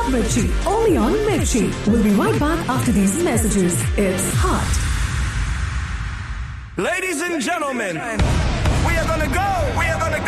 Hot Mirchi, only on Mirchi. We'll be right back after these messages. It's hot. Ladies and gentlemen, we are gonna go.